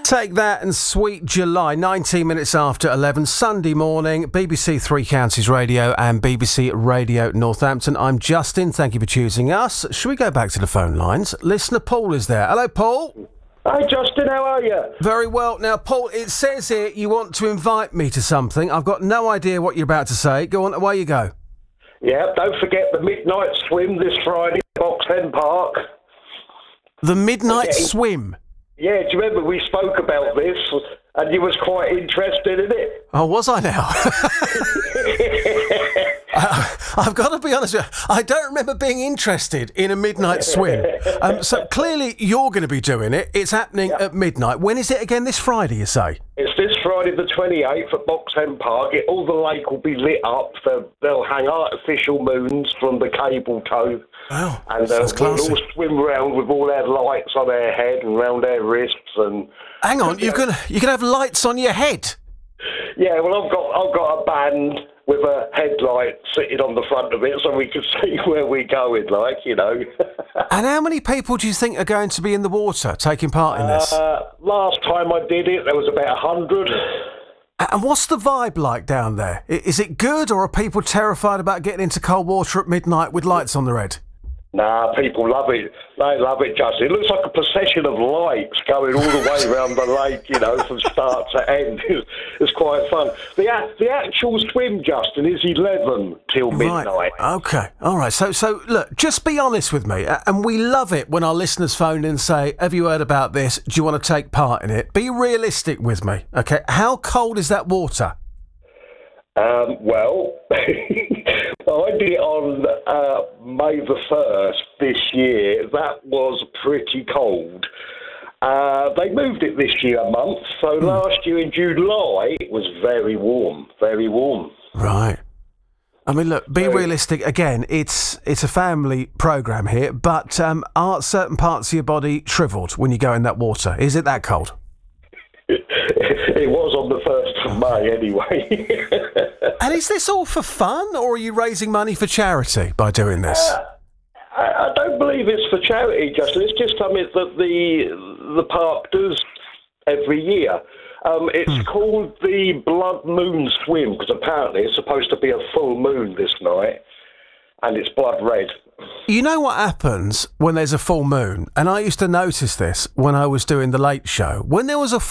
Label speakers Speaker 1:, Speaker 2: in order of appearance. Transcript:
Speaker 1: Take that and Sweet July, 19 minutes after 11, Sunday morning, BBC Three Counties Radio and BBC Radio Northampton. I'm Justin, thank you for choosing us. Shall we go back to the phone lines? Listener Paul is there. Hello, Paul.
Speaker 2: Hi, Justin, how are you?
Speaker 1: Very well. Now, Paul, it says here you want to invite me to something. I've got no idea what you're about to say. Go on, away you go.
Speaker 2: Yeah, don't forget the midnight swim this Friday at Box End Park.
Speaker 1: The midnight swim?
Speaker 2: Yeah, do you remember we spoke about this and you was quite interested in it?
Speaker 1: Oh, was I now? I've got to be honest with you, I don't remember being interested in a midnight swim. So clearly you're going to be doing it. It's happening at midnight. When is it again? This Friday, you say?
Speaker 2: It's this Friday the 28th at Box End Park. All the lake will be lit up. They'll hang artificial moons from the cable tow.
Speaker 1: Wow,
Speaker 2: and we'll all swim around with all our lights on our head and round our wrists. And
Speaker 1: hang on, you can have lights on your head?
Speaker 2: Yeah, well, I've got a band with a headlight sitting on the front of it so we can see where we're going, like, you know.
Speaker 1: And how many people do you think are going to be in the water taking part in this?
Speaker 2: Last time I did it, there was about 100.
Speaker 1: And what's the vibe like down there? Is it good, or are people terrified about getting into cold water at midnight with lights on their head?
Speaker 2: Nah, people love it. They love it, Justin. It looks like a procession of lights going all the way around the lake, you know, from start to end. It's quite fun. The actual swim, Justin, is 11 till midnight.
Speaker 1: Right. Okay. All right. So look, just be honest with me. And we love it when our listeners phone in and say, have you heard about this? Do you want to take part in it? Be realistic with me. Okay. How cold is that water?
Speaker 2: Well, I did it on May the 1st this year. That was pretty cold. They moved it this year a month, so last year in July it was very warm, very warm.
Speaker 1: Right. I mean, look, be realistic. Again, it's a family programme here, but are certain parts of your body shrivelled when you go in that water? Is it that cold?
Speaker 2: It was on the 1st of May anyway.
Speaker 1: And is this all for fun, or are you raising money for charity by doing this?
Speaker 2: I don't believe it's for charity, Justin. It's just something that the park does every year. It's called the Blood Moon Swim, because apparently it's supposed to be a full moon this night, and it's blood red.
Speaker 1: You know what happens when there's a full moon? And I used to notice this when I was doing The Late Show. When there was a